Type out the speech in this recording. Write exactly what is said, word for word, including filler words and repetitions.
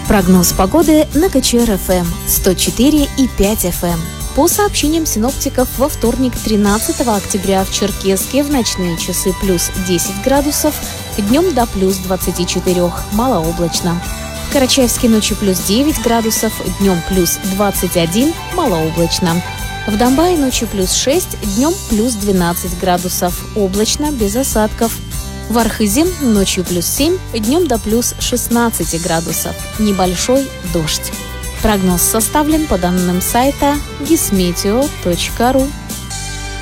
Прогноз погоды на ка че эр эф эм сто четыре и пять эф эм. По сообщениям синоптиков, во вторник, тринадцатого октября, в Черкесске в ночные часы плюс десять градусов, днем до плюс двадцати четырёх, малооблачно. В Карачаевске ночью плюс девять градусов, днем плюс двадцать один, малооблачно. В Домбае ночью плюс шесть, днем плюс двенадцать градусов, облачно, без осадков. В Архызе ночью плюс семь, днем до плюс шестнадцати градусов, небольшой дождь. Прогноз составлен по данным сайта гисметео точка ру.